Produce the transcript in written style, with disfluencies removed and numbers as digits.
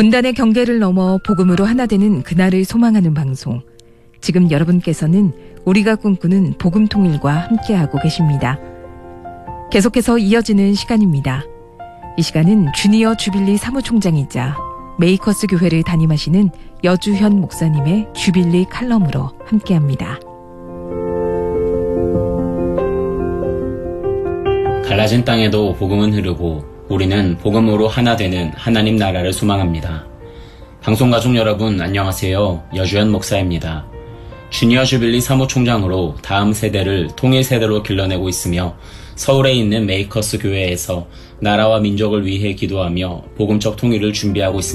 분단의 경계를 넘어 복음으로 하나 되는 그날을 소망하는 방송. 지금 여러분께서는 우리가 꿈꾸는 복음 통일과 함께하고 계십니다. 계속해서 이어지는 시간입니다. 이 시간은 주니어 주빌리 사무총장이자 메이커스 교회를 담임하시는 여주현 목사님의 주빌리 칼럼으로 함께합니다. 갈라진 땅에도 복음은 흐르고 우리는 복음으로 하나 되는 하나님 나라를 소망합니다. 방송가족 여러분 안녕하세요. 여주현 목사입니다. 주니어 주빌리 사무총장으로 다음 세대를 통일 세대로 길러내고 있으며 서울에 있는 메이커스 교회에서 나라와 민족을 위해 기도하며 복음적 통일을 준비하고 있습니다.